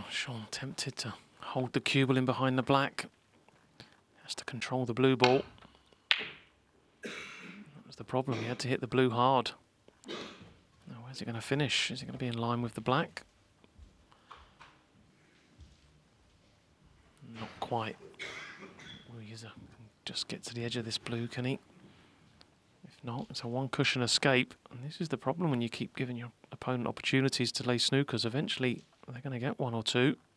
Oh, Shaun tempted to hold the cue ball in behind the black. Has to control the blue ball. That was the problem. He had to hit the blue hard. Now, where's he going to finish? Is he going to be in line with the black? Not quite. Weezer can just get to the edge of this blue, can he? If not, it's a one-cushion escape. And this is the problem when you keep giving your opponent opportunities to lay snookers. Eventually, they're going to get one or two.